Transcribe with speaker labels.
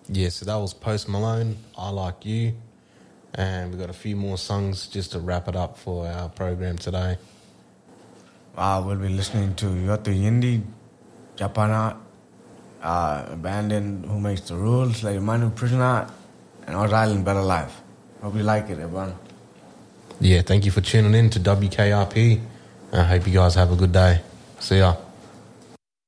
Speaker 1: Yeah, so that was Post Malone, I Like You. And we've got a few more songs just to wrap it up for our program today.
Speaker 2: We'll be listening to Yotu Yindi, Japana, Abandon, Who Makes the Rules, like Manu Prisoner, and Oz Island Better Life. Hope you like it, everyone.
Speaker 1: Yeah, thank you for tuning in to WKRP. I hope you guys have a good day. See ya.